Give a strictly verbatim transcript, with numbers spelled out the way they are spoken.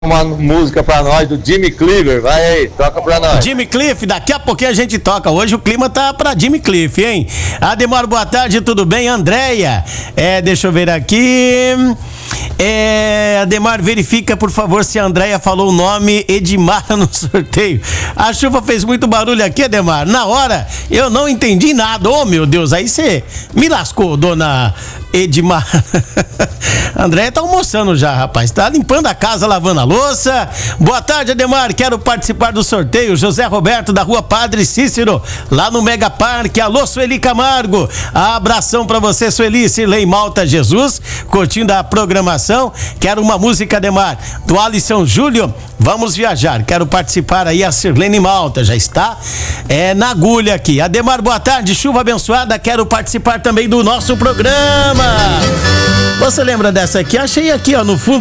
uma música pra nós do Jimmy Cliff, vai aí, toca pra nós. Jimmy Cliff, daqui a pouquinho a gente toca. Hoje o clima tá pra Jimmy Cliff, hein? Ademar, boa tarde, tudo bem? Andréia, é, deixa eu ver aqui. É, Ademar, verifica por favor se a Andréia falou o nome Edmar no sorteio. A chuva fez muito barulho aqui, Ademar. Na hora eu não entendi nada. Oh, meu Deus, aí você me lascou, dona Edmar. Andréia tá almoçando já, rapaz. Tá limpando a casa, lavando a louça. Boa tarde, Ademar. Quero participar do sorteio. José Roberto, da rua Padre Cícero, lá no Mega Parque. Alô, Sueli Camargo. Abração pra você, Sueli. Sirlei Malta Jesus, curtindo a programação. Quero uma música, Ademar, do Alisson Júlio. Vamos viajar. Quero participar aí, a Sirlene Malta. Já está é, na agulha aqui. Ademar, boa tarde. Chuva abençoada. Quero participar também do nosso programa. Você lembra dessa aqui? Achei aqui, ó, no fundo